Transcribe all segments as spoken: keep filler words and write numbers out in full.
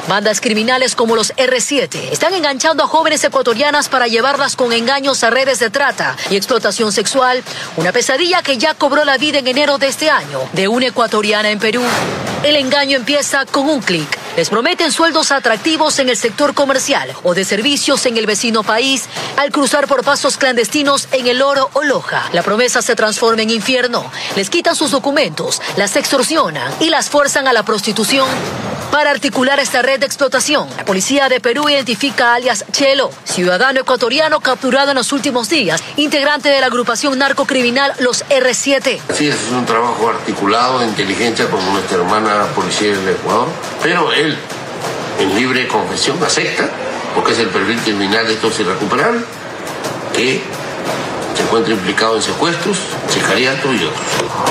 Bandas criminales como los erre siete están enganchando a jóvenes ecuatorianas para llevarlas con engaños a redes de trata y explotación sexual, una pesadilla que ya cobró la vida en enero de este año de una ecuatoriana en Perú. El engaño empieza con un clic. Les prometen sueldos atractivos en el sector comercial o de servicios en el vecino país al cruzar por pasos clandestinos en El Oro o Loja. La promesa se transforma en infierno. Les quitan sus documentos, las extorsionan y las fuerzan a la prostitución. Para articular esta red de explotación, la policía de Perú identifica a alias Chelo, ciudadano ecuatoriano capturado en los últimos días, integrante de la agrupación narcocriminal Los erre siete. Sí, es un trabajo articulado de inteligencia con nuestra hermana policía del Ecuador, pero él, en libre confesión, acepta, porque es el perfil criminal de estos irrecuperables, que se encuentra implicado en secuestros, sicariato y otros.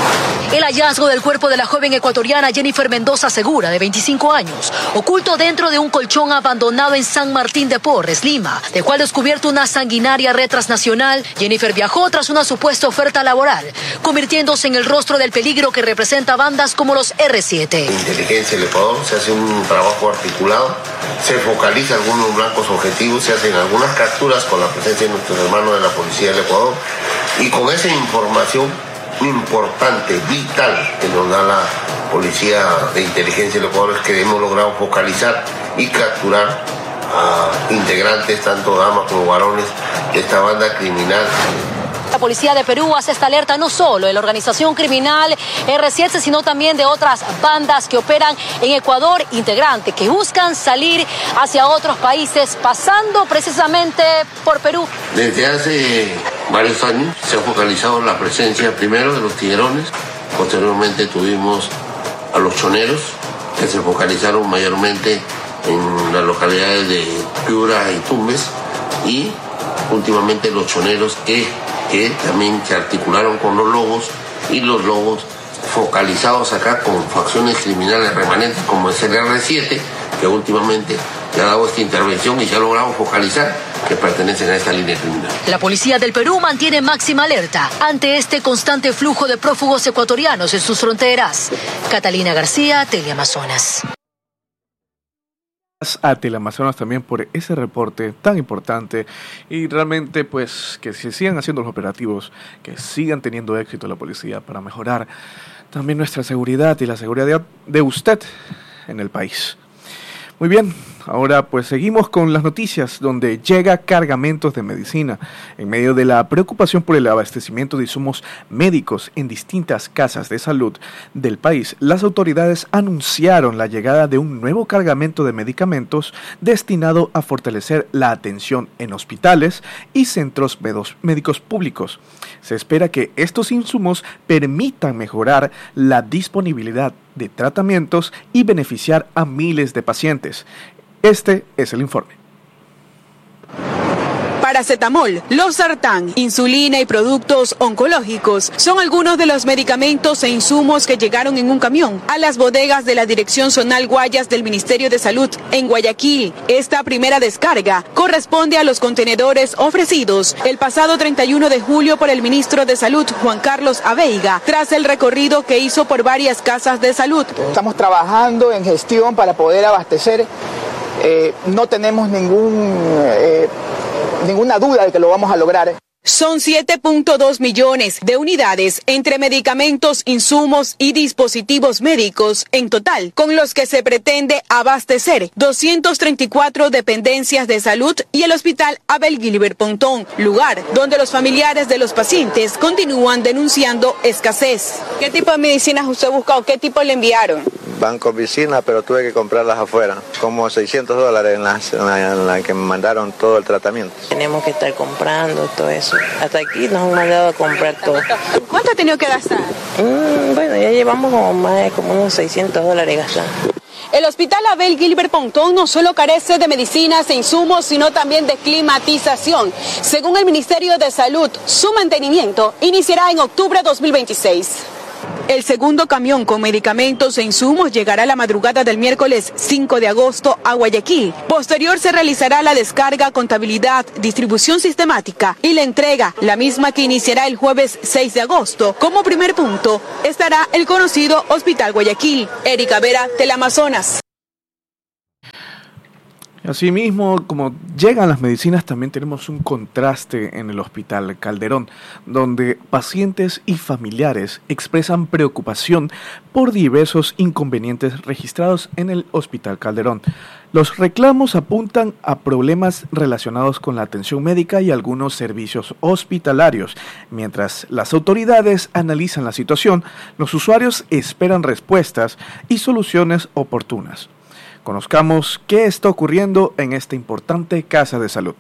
El hallazgo del cuerpo de la joven ecuatoriana Jennifer Mendoza Segura, de veinticinco años, oculto dentro de un colchón abandonado en San Martín de Porres, Lima, dejó al descubierto una sanguinaria red transnacional. Jennifer viajó tras una supuesta oferta laboral, convirtiéndose en el rostro del peligro que representa bandas como los erre siete. En inteligencia del Ecuador se hace un trabajo articulado, se focaliza algunos blancos objetivos, se hacen algunas capturas con la presencia de nuestros hermanos de la policía del Ecuador, y con esa información importante, vital, que nos da la policía de inteligencia del Ecuador, es que hemos logrado focalizar y capturar a integrantes, tanto damas como varones, de esta banda criminal. La policía de Perú hace esta alerta no solo de la organización criminal erre siete, sino también de otras bandas que operan en Ecuador, integrantes que buscan salir hacia otros países, pasando precisamente por Perú. Desde hace varios años se ha focalizado la presencia primero de los tiguerones, posteriormente tuvimos a los choneros, que se focalizaron mayormente en las localidades de Piura y Tumbes, y últimamente los choneros que que también se articularon con los lobos, y los lobos focalizados acá con facciones criminales remanentes como es el erre siete, que últimamente le ha dado esta intervención y se ha logrado focalizar, que pertenecen a esta línea criminal. La policía del Perú mantiene máxima alerta ante este constante flujo de prófugos ecuatorianos en sus fronteras. Catalina García, Teleamazonas. A Teleamazonas también por ese reporte tan importante, y realmente pues que se sigan haciendo los operativos, que sigan teniendo éxito la policía para mejorar también nuestra seguridad y la seguridad de usted en el país. Muy bien, ahora pues seguimos con las noticias, donde llega cargamentos de medicina. En medio de la preocupación por el abastecimiento de insumos médicos en distintas casas de salud del país, las autoridades anunciaron la llegada de un nuevo cargamento de medicamentos destinado a fortalecer la atención en hospitales y centros médicos públicos. Se espera que estos insumos permitan mejorar la disponibilidad de tratamientos y beneficiar a miles de pacientes. Este es el informe. Paracetamol, losartán, insulina y productos oncológicos son algunos de los medicamentos e insumos que llegaron en un camión a las bodegas de la Dirección Zonal Guayas del Ministerio de Salud en Guayaquil. Esta primera descarga corresponde a los contenedores ofrecidos el pasado treinta y uno de julio por el ministro de Salud, Juan Carlos Aveiga, tras el recorrido que hizo por varias casas de salud. Estamos trabajando en gestión para poder abastecer. Eh, no tenemos ningún... Eh, ninguna duda de que lo vamos a lograr. Son siete punto dos millones de unidades entre medicamentos, insumos y dispositivos médicos en total, con los que se pretende abastecer doscientas treinta y cuatro dependencias de salud y el Hospital Abel Gilbert Pontón, lugar donde los familiares de los pacientes continúan denunciando escasez. ¿Qué tipo de medicinas usted busca o qué tipo le enviaron? Banco Vicina, pero tuve que comprarlas afuera, como seiscientos dólares en la, en, la, en la que me mandaron todo el tratamiento. Tenemos que estar comprando todo eso. Hasta aquí nos han mandado a comprar todo. ¿Cuánto ha tenido que gastar? Mm, bueno, ya llevamos como más de como unos seiscientos dólares gastados. El Hospital Abel Gilbert Pontón no solo carece de medicinas e insumos, sino también de climatización. Según el Ministerio de Salud, su mantenimiento iniciará en octubre de dos mil veintiséis. El segundo camión con medicamentos e insumos llegará la madrugada del miércoles cinco de agosto a Guayaquil. Posterior se realizará la descarga, contabilidad, distribución sistemática y la entrega, la misma que iniciará el jueves seis de agosto. Como primer punto estará el conocido Hospital Guayaquil. Erika Vera, Teleamazonas. Asimismo, como llegan las medicinas, también tenemos un contraste en el Hospital Calderón, donde pacientes y familiares expresan preocupación por diversos inconvenientes registrados en el Hospital Calderón. Los reclamos apuntan a problemas relacionados con la atención médica y algunos servicios hospitalarios. Mientras las autoridades analizan la situación, los usuarios esperan respuestas y soluciones oportunas. Conozcamos qué está ocurriendo en esta importante casa de salud.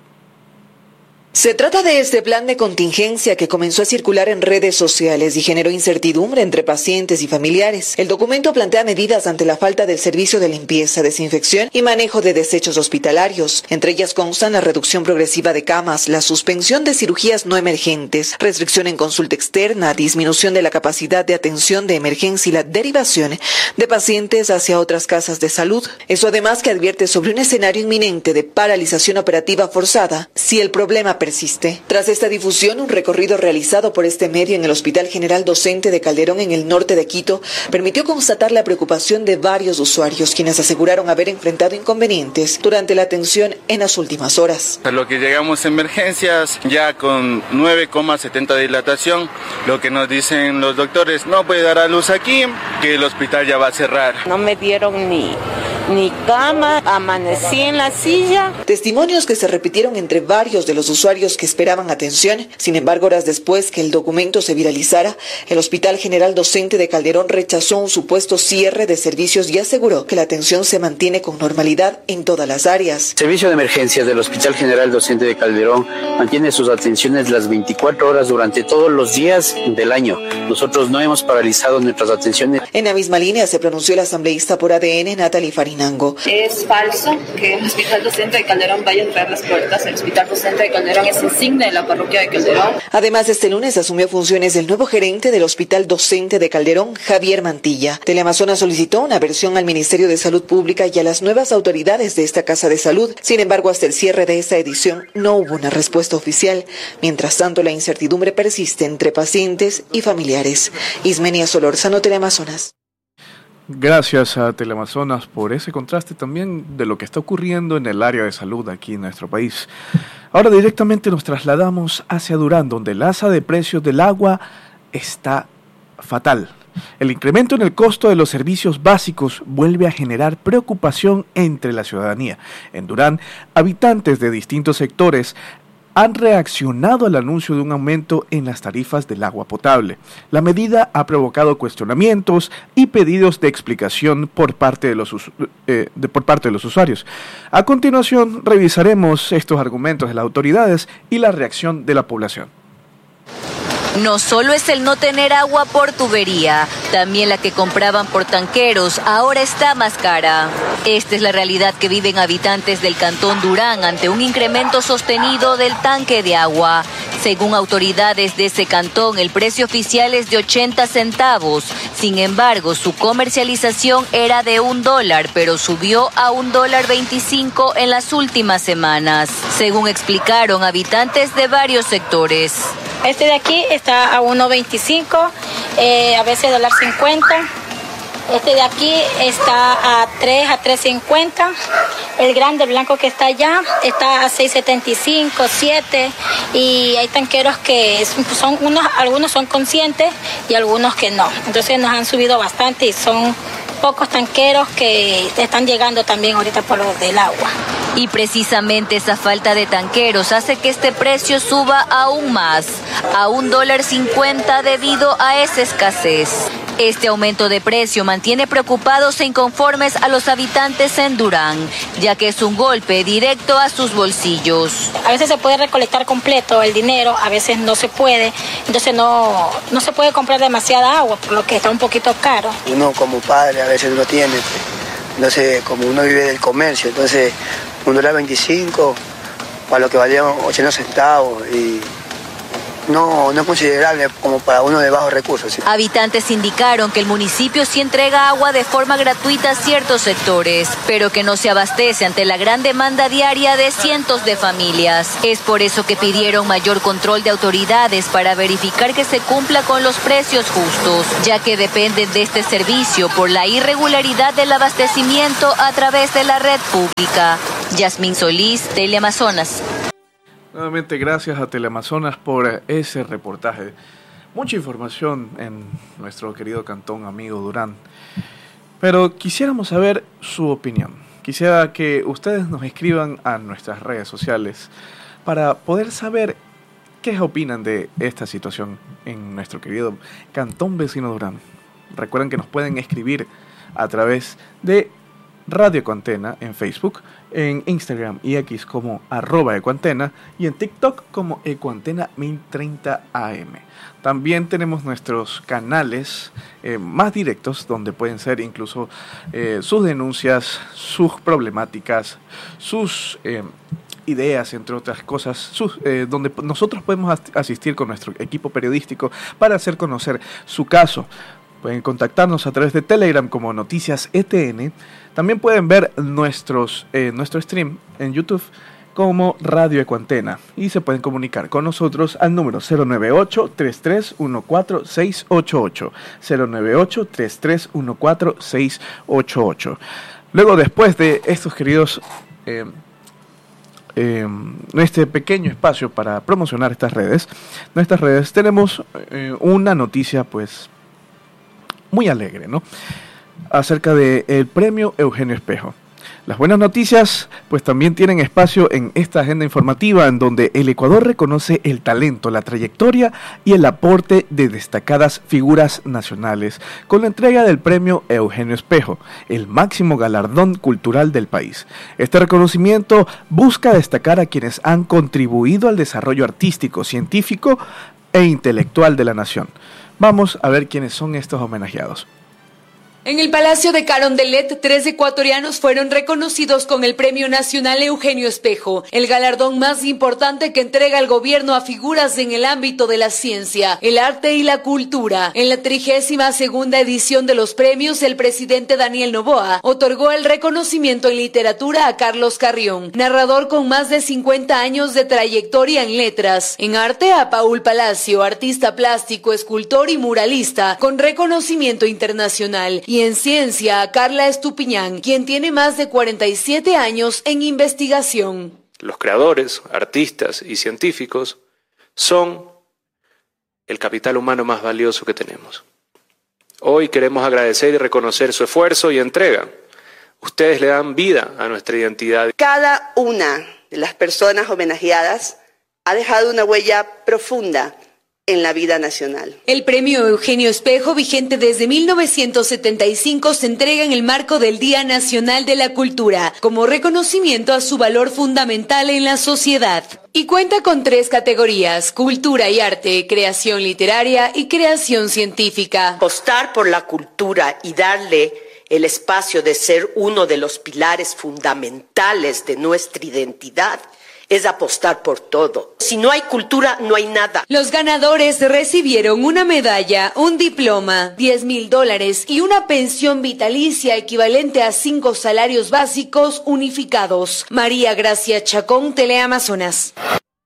Se trata de este plan de contingencia que comenzó a circular en redes sociales y generó incertidumbre entre pacientes y familiares. El documento plantea medidas ante la falta del servicio de limpieza, desinfección y manejo de desechos hospitalarios. Entre ellas constan la reducción progresiva de camas, la suspensión de cirugías no emergentes, restricción en consulta externa, disminución de la capacidad de atención de emergencia y la derivación de pacientes hacia otras casas de salud. Eso además que advierte sobre un escenario inminente de paralización operativa forzada si el problema persiste. Tras esta difusión, un recorrido realizado por este medio en el Hospital General Docente de Calderón en el norte de Quito permitió constatar la preocupación de varios usuarios, quienes aseguraron haber enfrentado inconvenientes durante la atención en las últimas horas. A lo que llegamos a emergencias ya con nueve coma setenta de dilatación, lo que nos dicen los doctores, no puede dar a luz aquí, que el hospital ya va a cerrar. No me dieron ni... ni cama, amanecí en la silla. Testimonios que se repitieron entre varios de los usuarios que esperaban atención. Sin embargo, horas después que el documento se viralizara, el Hospital General Docente de Calderón rechazó un supuesto cierre de servicios y aseguró que la atención se mantiene con normalidad en todas las áreas. El servicio de emergencias del Hospital General Docente de Calderón mantiene sus atenciones las veinticuatro horas durante todos los días del año. Nosotros no hemos paralizado nuestras atenciones. En la misma línea se pronunció la asambleísta por A D N, Natalie Farinango. Es falso que el Hospital Docente de Calderón vaya a cerrar las puertas. El Hospital Docente de Calderón es insignia de la parroquia de Calderón. Además, este lunes asumió funciones el nuevo gerente del Hospital Docente de Calderón, Javier Mantilla. Teleamazonas solicitó una versión al Ministerio de Salud Pública y a las nuevas autoridades de esta casa de salud. Sin embargo, hasta el cierre de esta edición no hubo una respuesta oficial. Mientras tanto, la incertidumbre persiste entre pacientes y familiares. Ismenia Solórzano, Teleamazonas. Gracias a Teleamazonas por ese contraste también de lo que está ocurriendo en el área de salud aquí en nuestro país. Ahora directamente nos trasladamos hacia Durán, donde el alza de precios del agua está fatal. El incremento en el costo de los servicios básicos vuelve a generar preocupación entre la ciudadanía. En Durán, habitantes de distintos sectores han reaccionado al anuncio de un aumento en las tarifas del agua potable. La medida ha provocado cuestionamientos y pedidos de explicación por parte de los, eh, de, por parte de los usuarios. A continuación, revisaremos estos argumentos de las autoridades y la reacción de la población. No solo es el no tener agua por tubería, también la que compraban por tanqueros ahora está más cara. Esta es la realidad que viven habitantes del cantón Durán ante un incremento sostenido del tanque de agua. Según autoridades de ese cantón, el precio oficial es de ochenta centavos. Sin embargo, su comercialización era de un dólar, pero subió a un dólar veinticinco en las últimas semanas, según explicaron habitantes de varios sectores. Este de aquí está a uno veinticinco, eh, a veces dólar cincuenta. Este de aquí está a tres, a tres cincuenta. El grande, blanco que está allá, está a seis setenta y cinco, siete. Y hay tanqueros que son unos, algunos son conscientes y algunos que no. Entonces nos han subido bastante y son pocos tanqueros que están llegando también ahorita por lo del agua. Y precisamente esa falta de tanqueros hace que este precio suba aún más, a un dólar cincuenta debido a esa escasez. Este aumento de precio mantiene preocupados e inconformes a los habitantes en Durán, ya que es un golpe directo a sus bolsillos. A veces se puede recolectar completo el dinero, a veces no se puede, entonces no, no se puede comprar demasiada agua, por lo que está un poquito caro. Uno como padre a veces no tiene, entonces como uno vive del comercio, entonces un dólar veinticinco para lo que valía ochenta centavos y no, no es considerable como para uno de bajos recursos. ¿Sí? Habitantes indicaron que el municipio sí entrega agua de forma gratuita a ciertos sectores, pero que no se abastece ante la gran demanda diaria de cientos de familias. Es por eso que pidieron mayor control de autoridades para verificar que se cumpla con los precios justos, ya que dependen de este servicio por la irregularidad del abastecimiento a través de la red pública. Yasmín Solís, Teleamazonas. Nuevamente gracias a Teleamazonas por ese reportaje. Mucha información en nuestro querido cantón amigo Durán. Pero quisiéramos saber su opinión. Quisiera que ustedes nos escriban a nuestras redes sociales para poder saber qué opinan de esta situación en nuestro querido cantón vecino Durán. Recuerden que nos pueden escribir a través de Radio Ecuantena en Facebook, en Instagram y X como arroba Ecuantena y en TikTok como Ecuantena mil treinta A M. También tenemos nuestros canales eh, más directos donde pueden ser incluso eh, sus denuncias, sus problemáticas, sus eh, ideas, entre otras cosas, sus, eh, donde nosotros podemos asistir con nuestro equipo periodístico para hacer conocer su caso. Pueden contactarnos a través de Telegram como Noticias E T N. También pueden ver nuestros, eh, nuestro stream en YouTube como Radio Ecuantena y se pueden comunicar con nosotros al número cero nueve ocho, tres tres uno cuatro, seis ocho ocho, cero nueve ocho, tres tres uno cuatro, seis ocho ocho. Luego, después de estos queridos eh, eh, este pequeño espacio para promocionar estas redes, nuestras redes, tenemos eh, una noticia pues muy alegre, ¿no? Acerca del premio Eugenio Espejo. Las buenas noticias pues también tienen espacio en esta agenda informativa en donde el Ecuador reconoce el talento, la trayectoria y el aporte de destacadas figuras nacionales con la entrega del premio Eugenio Espejo, el máximo galardón cultural del país. Este reconocimiento busca destacar a quienes han contribuido al desarrollo artístico, científico e intelectual de la nación. Vamos a ver quiénes son estos homenajeados. En el Palacio de Carondelet, tres ecuatorianos fueron reconocidos con el Premio Nacional Eugenio Espejo, el galardón más importante que entrega el gobierno a figuras en el ámbito de la ciencia, el arte y la cultura. En la trigésima segunda edición de los premios, el presidente Daniel Noboa otorgó el reconocimiento en literatura a Carlos Carrión, narrador con más de cincuenta años de trayectoria en letras. En arte a Paul Palacio, artista plástico, escultor y muralista, con reconocimiento internacional. Y en ciencia a Carla Estupiñán, quien tiene más de cuarenta y siete años en investigación. Los creadores, artistas y científicos son el capital humano más valioso que tenemos. Hoy queremos agradecer y reconocer su esfuerzo y entrega. Ustedes le dan vida a nuestra identidad. Cada una de las personas homenajeadas ha dejado una huella profunda en la vida nacional. El premio Eugenio Espejo, vigente desde mil novecientos setenta y cinco, se entrega en el marco del Día Nacional de la Cultura, como reconocimiento a su valor fundamental en la sociedad. Y cuenta con tres categorías: cultura y arte, creación literaria y creación científica. Apostar por la cultura y darle el espacio de ser uno de los pilares fundamentales de nuestra identidad es apostar por todo. Si no hay cultura, no hay nada. Los ganadores recibieron una medalla, un diploma, diez mil dólares y una pensión vitalicia equivalente a cinco salarios básicos unificados. María Gracia Chacón, Teleamazonas.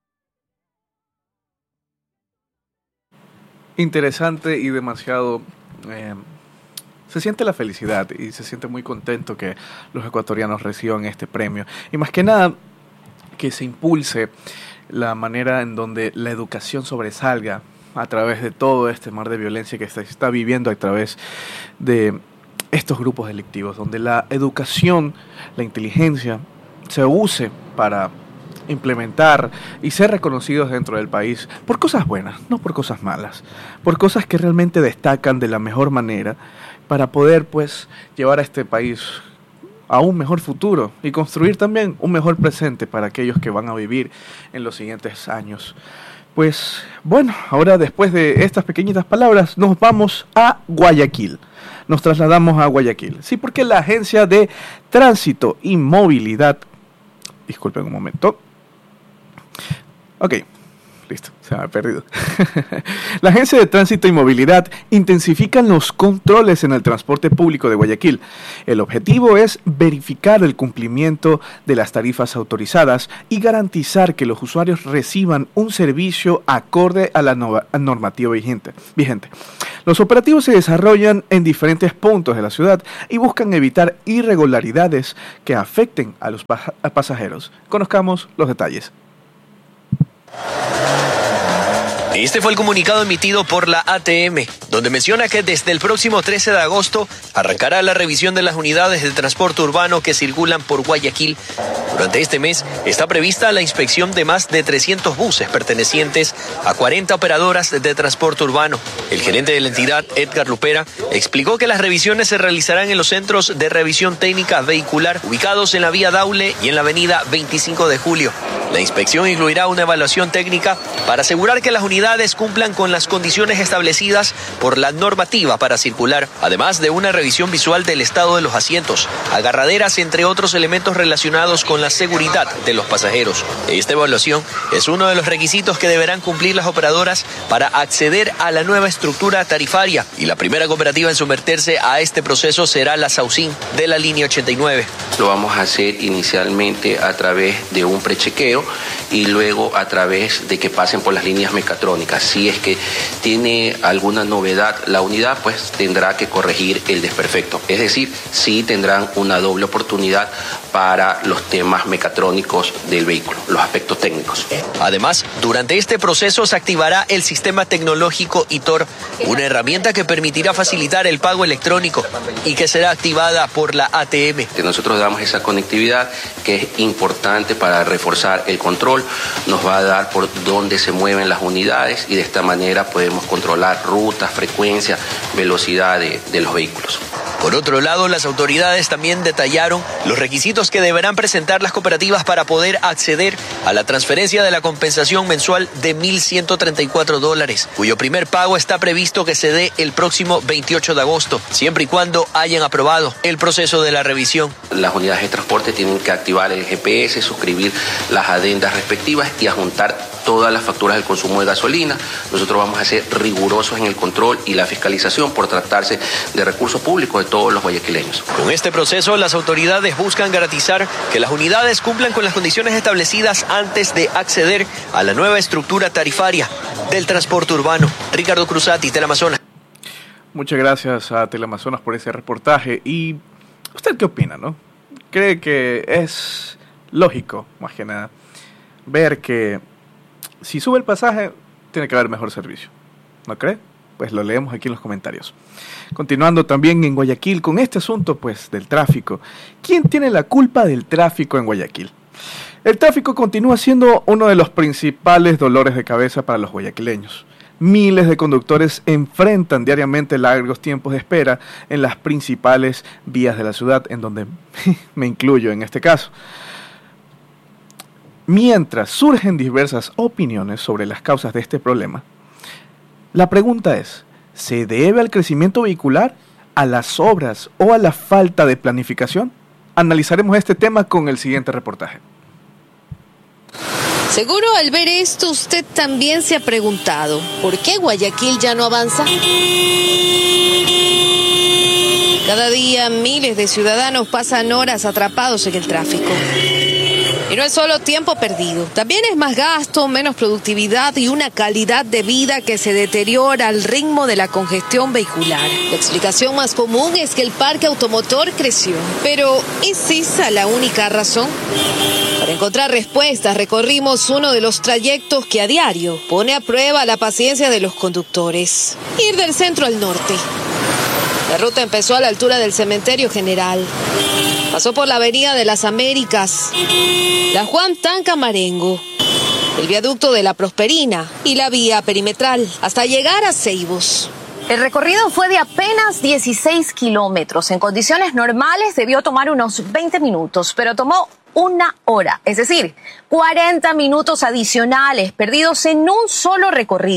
Interesante y demasiado... Eh, se siente la felicidad y se siente muy contento que los ecuatorianos reciban este premio. Y más que nada, que se impulse la manera en donde la educación sobresalga a través de todo este mar de violencia que se está viviendo a través de estos grupos delictivos, donde la educación, la inteligencia se use para implementar y ser reconocidos dentro del país por cosas buenas, no por cosas malas, por cosas que realmente destacan de la mejor manera para poder pues llevar a este país a un mejor futuro y construir también un mejor presente para aquellos que van a vivir en los siguientes años. Pues bueno, ahora después de estas pequeñitas palabras nos vamos a Guayaquil. Nos trasladamos a Guayaquil. Sí, porque la Agencia de Tránsito y Movilidad... Disculpen un momento. Ok. Listo, se me ha perdido. La Agencia de Tránsito y Movilidad intensifica los controles en el transporte público de Guayaquil. El objetivo es verificar el cumplimiento de las tarifas autorizadas y garantizar que los usuarios reciban un servicio acorde a la normativa vigente. vigente. Los operativos se desarrollan en diferentes puntos de la ciudad y buscan evitar irregularidades que afecten a los pasajeros. Conozcamos los detalles. Este fue el comunicado emitido por la A T M, donde menciona que desde el próximo trece de agosto arrancará la revisión de las unidades de transporte urbano que circulan por Guayaquil. Durante este mes está prevista la inspección de más de trescientos buses pertenecientes a cuarenta operadoras de transporte urbano. El gerente de la entidad, Edgar Lupera, explicó que las revisiones se realizarán en los centros de revisión técnica vehicular ubicados en la vía Daule y en la avenida veinticinco de julio. La inspección incluirá una evaluación técnica para asegurar que las unidades cumplan con las condiciones establecidas por la normativa para circular, además de una revisión visual del estado de los asientos, agarraderas, entre otros elementos relacionados con la seguridad de los pasajeros. Esta evaluación es uno de los requisitos que deberán cumplir las operadoras para acceder a la nueva estructura tarifaria, y la primera cooperativa en someterse a este proceso será la Saucín de la línea ochenta y nueve. Lo vamos a hacer inicialmente a través de un prechequeo y luego a través de que pasen por las líneas mecatrónicas. Si es que tiene alguna novedad la unidad, pues tendrá que corregir el desperfecto. Es decir, sí tendrán una doble oportunidad para los temas mecatrónicos del vehículo, los aspectos técnicos. Además, durante este proceso se activará el sistema tecnológico I T O R, una herramienta que permitirá facilitar el pago electrónico y que será activada por la A T M. Nosotros damos esa conectividad que es importante para reforzar el control, nos va a dar por dónde se mueven las unidades y de esta manera podemos controlar rutas, frecuencia, velocidad de, de los vehículos. Por otro lado, las autoridades también detallaron los requisitos que deberán presentar las cooperativas para poder acceder a la transferencia de la compensación mensual de mil ciento treinta y cuatro dólares, cuyo primer pago está previsto que se dé el próximo veintiocho de agosto, siempre y cuando hayan aprobado el proceso de la revisión. Las unidades de transporte tienen que activar el G P S, suscribir las adendas respectivas y adjuntar todas las facturas del consumo de gasolina. Nosotros vamos a ser rigurosos en el control y la fiscalización por tratarse de recursos públicos de todos los guayaquileños. Con este proceso, las autoridades buscan garantizar que las unidades cumplan con las condiciones establecidas antes de acceder a la nueva estructura tarifaria del transporte urbano. Ricardo Cruzati, Teleamazonas. Muchas gracias a Teleamazonas por ese reportaje. ¿Y usted qué opina, no? ¿Cree que es lógico, más que nada, ver que si sube el pasaje, tiene que haber mejor servicio? ¿No cree? Pues lo leemos aquí en los comentarios. Continuando también en Guayaquil con este asunto pues del tráfico. ¿Quién tiene la culpa del tráfico en Guayaquil? El tráfico continúa siendo uno de los principales dolores de cabeza para los guayaquileños. Miles de conductores enfrentan diariamente largos tiempos de espera en las principales vías de la ciudad, en donde me incluyo en este caso. Mientras surgen diversas opiniones sobre las causas de este problema, la pregunta es, ¿se debe al crecimiento vehicular, a las obras o a la falta de planificación? Analizaremos este tema con el siguiente reportaje. Seguro al ver esto usted también se ha preguntado, ¿por qué Guayaquil ya no avanza? Cada día miles de ciudadanos pasan horas atrapados en el tráfico. Y no es solo tiempo perdido, también es más gasto, menos productividad y una calidad de vida que se deteriora al ritmo de la congestión vehicular. La explicación más común es que el parque automotor creció. Pero, ¿es esa la única razón? Para encontrar respuestas, recorrimos uno de los trayectos que a diario pone a prueba la paciencia de los conductores. Ir del centro al norte. La ruta empezó a la altura del Cementerio General. Pasó por la Avenida de las Américas, la Juan Tanca Marengo, el viaducto de la Prosperina y la vía perimetral, hasta llegar a Ceibos. El recorrido fue de apenas dieciséis kilómetros. En condiciones normales debió tomar unos veinte minutos, pero tomó una hora, es decir, cuarenta minutos adicionales perdidos en un solo recorrido.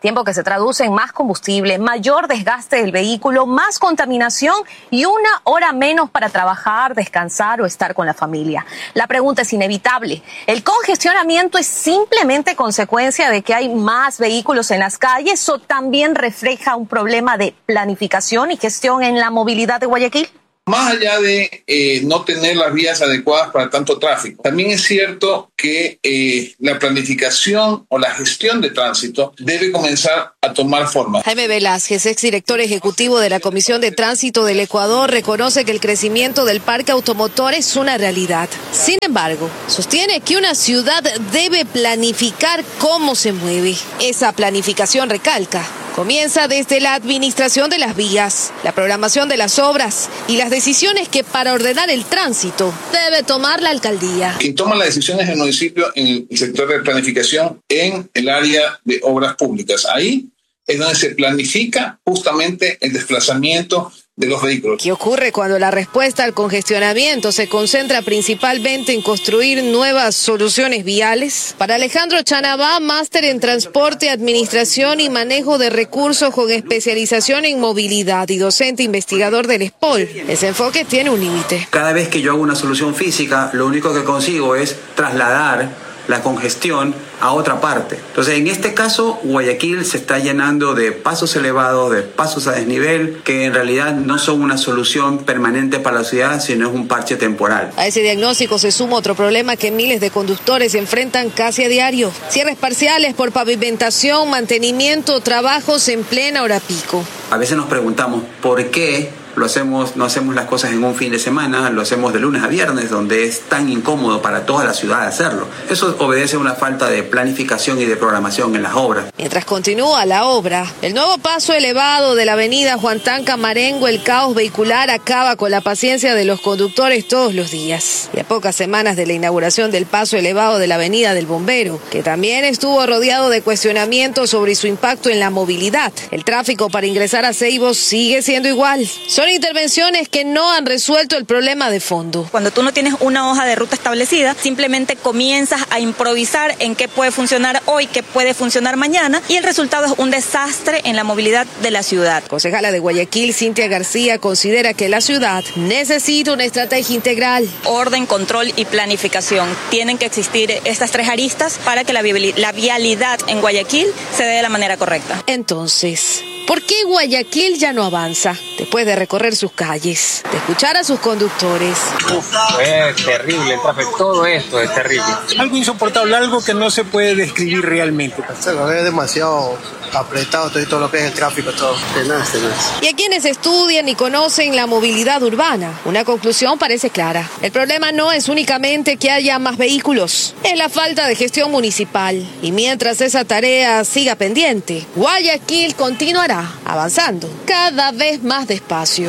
tiempo que se traduce en más combustible, mayor desgaste del vehículo, más contaminación y una hora menos para trabajar, descansar o estar con la familia. La pregunta es inevitable. ¿El congestionamiento es simplemente consecuencia de que hay más vehículos en las calles o también refleja un problema de planificación y gestión en la movilidad de Guayaquil? Más allá de eh, no tener las vías adecuadas para tanto tráfico, también es cierto que eh, la planificación o la gestión de tránsito debe comenzar a tomar forma. Jaime Velázquez, exdirector ejecutivo de la Comisión de Tránsito del Ecuador, reconoce que el crecimiento del parque automotor es una realidad. Sin embargo, sostiene que una ciudad debe planificar cómo se mueve. Esa planificación, recalca, comienza desde la administración de las vías, la programación de las obras y las decisiones que para ordenar el tránsito debe tomar la alcaldía. Quien toma las decisiones en el municipio en el sector de planificación en el área de obras públicas. Ahí es donde se planifica justamente el desplazamiento de los vehículos. ¿Qué ocurre cuando la respuesta al congestionamiento se concentra principalmente en construir nuevas soluciones viales? Para Alejandro Chanabá, máster en transporte, administración y manejo de recursos con especialización en movilidad y docente investigador del S P O L, ese enfoque tiene un límite. Cada vez que yo hago una solución física, lo único que consigo es trasladar la congestión a otra parte. Entonces, en este caso, Guayaquil se está llenando de pasos elevados, de pasos a desnivel, que en realidad no son una solución permanente para la ciudad, sino es un parche temporal. A ese diagnóstico se suma otro problema que miles de conductores enfrentan casi a diario: cierres parciales por pavimentación, mantenimiento, trabajos en plena hora pico. A veces nos preguntamos por qué lo hacemos, no hacemos las cosas en un fin de semana, lo hacemos de lunes a viernes, donde es tan incómodo para toda la ciudad hacerlo. Eso obedece a una falta de planificación y de programación en las obras. Mientras continúa la obra, el nuevo paso elevado de la avenida Juan Tanca Marengo, el caos vehicular acaba con la paciencia de los conductores todos los días. Y a pocas semanas de la inauguración del paso elevado de la avenida del Bombero, que también estuvo rodeado de cuestionamientos sobre su impacto en la movilidad, el tráfico para ingresar a Ceibos sigue siendo igual. Son intervenciones que no han resuelto el problema de fondo. Cuando tú no tienes una hoja de ruta establecida, simplemente comienzas a improvisar en qué puede funcionar hoy, qué puede funcionar mañana, y el resultado es un desastre en la movilidad de la ciudad. Concejala de Guayaquil, Cintia García, considera que la ciudad necesita una estrategia integral. Orden, control y planificación. Tienen que existir estas tres aristas para que la, vi- la vialidad en Guayaquil se dé de la manera correcta. Entonces, ¿por qué Guayaquil ya no avanza? Después de recorrer sus calles, de escuchar a sus conductores. Uf, es terrible el tráfico, todo esto es terrible. Algo insoportable, algo que no se puede describir realmente. Es demasiado apretado todo lo que es el tráfico, todo. Tenaz, tenaz. Y a quienes estudian y conocen la movilidad urbana, una conclusión parece clara. El problema no es únicamente que haya más vehículos, es la falta de gestión municipal. Y mientras esa tarea siga pendiente, Guayaquil continuará avanzando cada vez más despacio.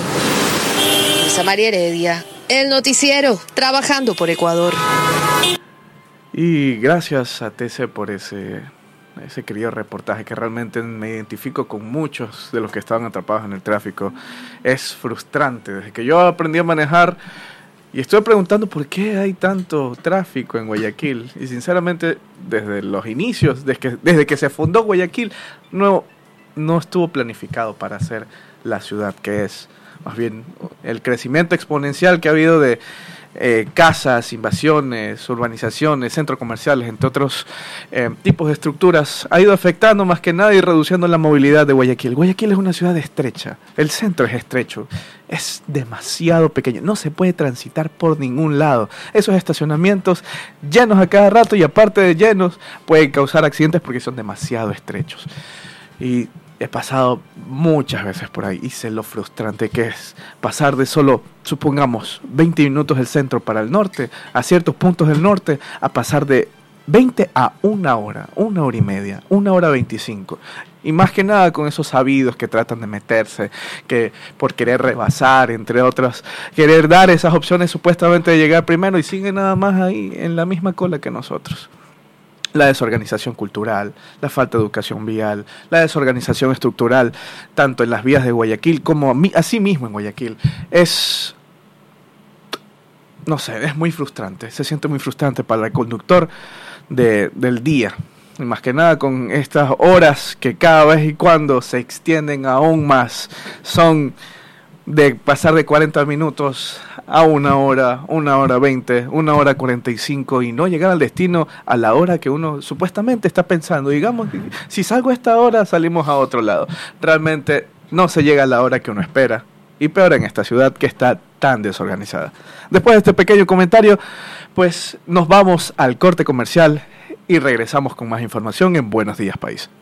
Luisa María Heredia, El Noticiero, trabajando por Ecuador. Y gracias a T C por ese, ese querido reportaje, que realmente me identifico con muchos de los que estaban atrapados en el tráfico. Es frustrante. Desde que yo aprendí a manejar y estoy preguntando por qué hay tanto tráfico en Guayaquil. Y sinceramente, desde los inicios, desde que, desde que se fundó Guayaquil, no, no estuvo planificado para ser la ciudad que es. Más bien, el crecimiento exponencial que ha habido de eh, casas, invasiones, urbanizaciones, centros comerciales, entre otros eh, tipos de estructuras, ha ido afectando más que nada y reduciendo la movilidad de Guayaquil. Guayaquil es una ciudad estrecha, el centro es estrecho, es demasiado pequeño, no se puede transitar por ningún lado. Esos estacionamientos llenos a cada rato, y aparte de llenos, pueden causar accidentes porque son demasiado estrechos. Y he pasado muchas veces por ahí y sé lo frustrante que es pasar de solo, supongamos, veinte minutos del centro para el norte, a ciertos puntos del norte, a pasar de veinte a una hora, una hora y media, una hora veinticinco. Y más que nada con esos sabidos que tratan de meterse, que por querer rebasar, entre otras, querer dar esas opciones supuestamente de llegar primero, y siguen nada más ahí en la misma cola que nosotros. La desorganización cultural, la falta de educación vial, la desorganización estructural, tanto en las vías de Guayaquil como así mismo en Guayaquil, es, no sé, es muy frustrante, se siente muy frustrante para el conductor de, del día, y más que nada con estas horas que cada vez y cuando se extienden aún más, son de pasar de cuarenta minutos a una hora, una hora veinte, una hora cuarenta y cinco, y no llegar al destino a la hora que uno supuestamente está pensando. Digamos, si salgo a esta hora, salimos a otro lado. Realmente no se llega a la hora que uno espera, y peor en esta ciudad que está tan desorganizada. Después de este pequeño comentario, pues nos vamos al corte comercial y regresamos con más información en Buenos Días País.